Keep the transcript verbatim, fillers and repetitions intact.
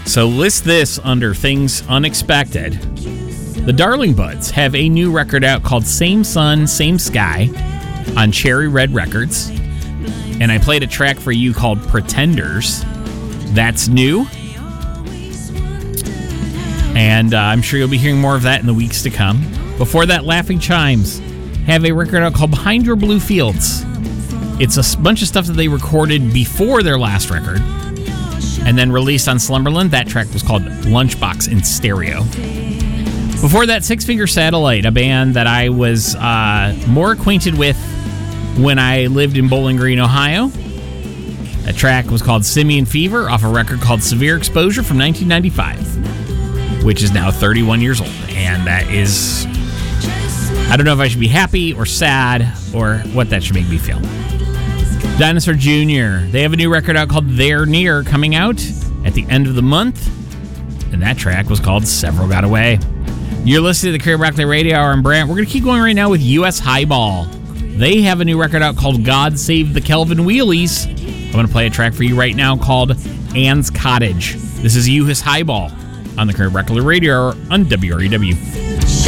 So list this under things unexpected. The Darling Buds have a new record out called Same Sun, Same Sky on Cherry Red Records. And I played a track for you called Pretenders. That's new. And uh, I'm sure you'll be hearing more of that in the weeks to come. Before that, Laughing Chimes have a record out called Behind Your Blue Fields. It's a bunch of stuff that they recorded before their last record and then released on Slumberland. That track was called Lunchbox in Stereo. Before that, Six Finger Satellite, a band that I was uh, more acquainted with when I lived in Bowling Green, Ohio. That track was called Simian Fever off a record called Severe Exposure from nineteen ninety-five, which is now thirty-one years old. And that is, I don't know if I should be happy or sad or what that should make me feel. Dinosaur Junior, they have a new record out called They're Near coming out at the end of the month. And that track was called Several Got Away. You're listening to the Kerry Broccoli Radio Hour. I'm Brant. We're going to keep going right now with U S Highball. They have a new record out called God Save the Kelvin Wheelies. I'm going to play a track for you right now called Anne's Cottage. This is U S Highball on the Kerry Broccoli Radio Hour on W R E W.